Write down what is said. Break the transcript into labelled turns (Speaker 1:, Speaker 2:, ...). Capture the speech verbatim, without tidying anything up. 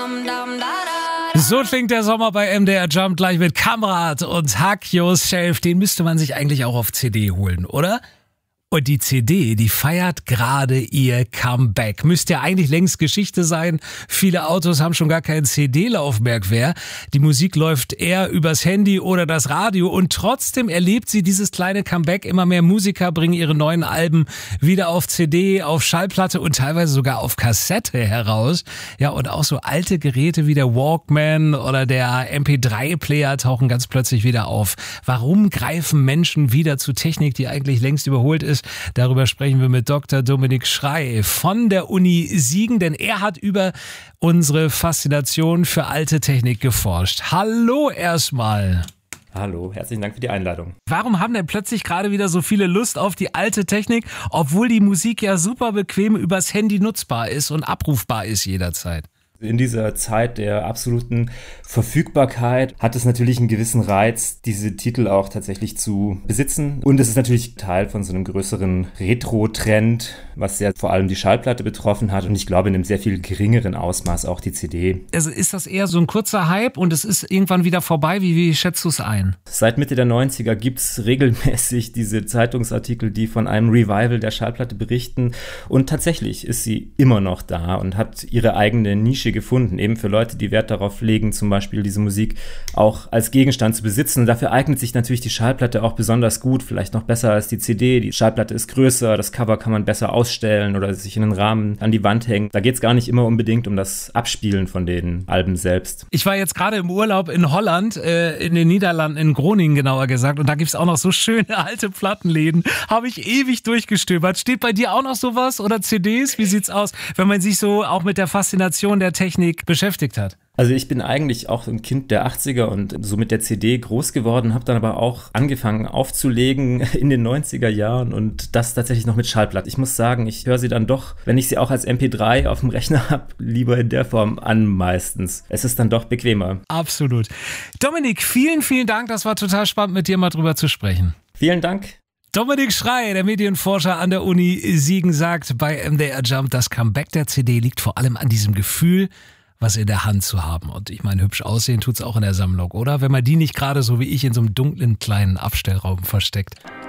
Speaker 1: So klingt der Sommer bei M D R Jump gleich mit Kamrat und Hack Yourself. Den müsste man sich eigentlich auch auf C D holen, oder? Und die C D, die feiert gerade ihr Comeback. Müsste ja eigentlich längst Geschichte sein. Viele Autos haben schon gar kein C D-Laufwerk mehr. Die Musik läuft eher übers Handy oder das Radio. Und trotzdem erlebt sie dieses kleine Comeback. Immer mehr Musiker bringen ihre neuen Alben wieder auf C D, auf Schallplatte und teilweise sogar auf Kassette heraus. Ja, und auch so alte Geräte wie der Walkman oder der M P drei Player tauchen ganz plötzlich wieder auf. Warum greifen Menschen wieder zu Technik, die eigentlich längst überholt ist? Darüber sprechen wir mit Doktor Dominik Schrey von der Uni Siegen, denn er hat über unsere Faszination für alte Technik geforscht. Hallo erstmal.
Speaker 2: Hallo, herzlichen Dank für die Einladung.
Speaker 1: Warum haben denn plötzlich gerade wieder so viele Lust auf die alte Technik, obwohl die Musik ja super bequem übers Handy nutzbar ist und abrufbar ist jederzeit?
Speaker 2: In dieser Zeit der absoluten Verfügbarkeit hat es natürlich einen gewissen Reiz, diese Titel auch tatsächlich zu besitzen. Und es ist natürlich Teil von so einem größeren Retro-Trend, was ja vor allem die Schallplatte betroffen hat und ich glaube in einem sehr viel geringeren Ausmaß auch die C D.
Speaker 1: Also ist das eher so ein kurzer Hype und es ist irgendwann wieder vorbei? Wie, wie schätzt du es ein?
Speaker 2: Seit Mitte der neunziger gibt es regelmäßig diese Zeitungsartikel, die von einem Revival der Schallplatte berichten. Und tatsächlich ist sie immer noch da und hat ihre eigene Nische gefunden, eben für Leute, die Wert darauf legen, zum Beispiel diese Musik auch als Gegenstand zu besitzen. Und dafür eignet sich natürlich die Schallplatte auch besonders gut, vielleicht noch besser als die C D. Die Schallplatte ist größer, das Cover kann man besser ausstellen oder sich in einen Rahmen an die Wand hängen. Da geht es gar nicht immer unbedingt um das Abspielen von den Alben selbst.
Speaker 1: Ich war jetzt gerade im Urlaub in Holland, äh, in den Niederlanden, in Groningen genauer gesagt, und da gibt es auch noch so schöne alte Plattenläden. Habe ich ewig durchgestöbert. Steht bei dir auch noch sowas oder C Ds? Wie sieht's aus, wenn man sich so auch mit der Faszination der Technik beschäftigt hat?
Speaker 2: Also ich bin eigentlich auch ein Kind der achtziger und so mit der C D groß geworden, habe dann aber auch angefangen aufzulegen in den neunziger Jahren und das tatsächlich noch mit Schallplatte. Ich muss sagen, ich höre sie dann doch, wenn ich sie auch als M P drei auf dem Rechner habe, lieber in der Form an meistens. Es ist dann doch bequemer.
Speaker 1: Absolut. Dominik, vielen, vielen Dank. Das war total spannend, mit dir mal drüber zu sprechen.
Speaker 2: Vielen Dank.
Speaker 1: Dominik Schrey, der Medienforscher an der Uni Siegen, sagt bei M D R Jump, das Comeback der C D liegt vor allem an diesem Gefühl, was in der Hand zu haben. Und ich meine, hübsch aussehen tut's auch in der Sammlung, oder? Wenn man die nicht gerade so wie ich in so einem dunklen kleinen Abstellraum versteckt.